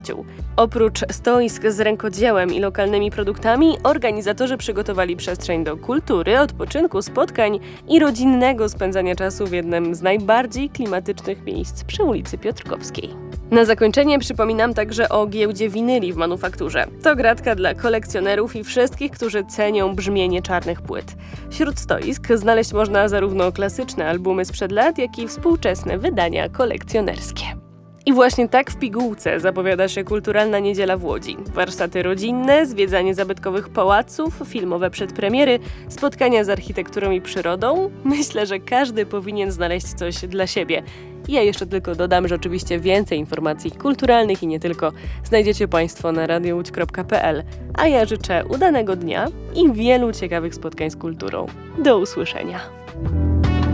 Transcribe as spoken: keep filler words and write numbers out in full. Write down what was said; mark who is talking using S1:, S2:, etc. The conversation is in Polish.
S1: Oprócz stoisk z rękodziełem i lokalnymi produktami, organizatorzy przygotowali przestrzeń do kultury, odpoczynku, spotkań i rodzinnego spędzania czasu w jednym z najbardziej klimatycznych miejsc przy ulicy Piotrkowskiej. Na zakończenie przypominam także o giełdzie winyli w Manufakturze. To gratka dla kolekcjonerów i wszystkich, którzy cenią brzmienie czarnych płyt. Wśród stoisk znaleźć można zarówno klasyczne albumy sprzed lat, jak i współczesne wydania kolekcjonerskie. I właśnie tak w pigułce zapowiada się Kulturalna Niedziela w Łodzi. Warsztaty rodzinne, zwiedzanie zabytkowych pałaców, filmowe przedpremiery, spotkania z architekturą i przyrodą. Myślę, że każdy powinien znaleźć coś dla siebie. Ja jeszcze tylko dodam, że oczywiście więcej informacji kulturalnych i nie tylko znajdziecie Państwo na radio łódź kropka p l. A ja życzę udanego dnia i wielu ciekawych spotkań z kulturą. Do usłyszenia.